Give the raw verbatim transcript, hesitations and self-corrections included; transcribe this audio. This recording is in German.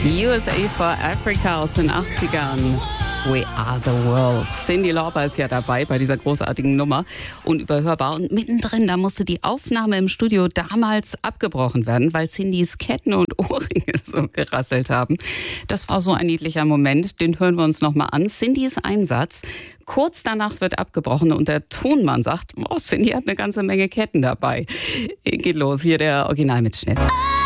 U S A for Africa aus den achtzigern. We are the world. Cyndi Lauper ist ja dabei bei dieser großartigen Nummer. Unüberhörbar. Und mittendrin, da musste die Aufnahme im Studio damals abgebrochen werden, weil Cyndis Ketten und Ohrringe so gerasselt haben. Das war so ein niedlicher Moment. Den hören wir uns nochmal an. Cyndis Einsatz. Kurz danach wird abgebrochen und der Tonmann sagt, oh, Cyndi hat eine ganze Menge Ketten dabei. Geht los, hier der Originalmitschnitt.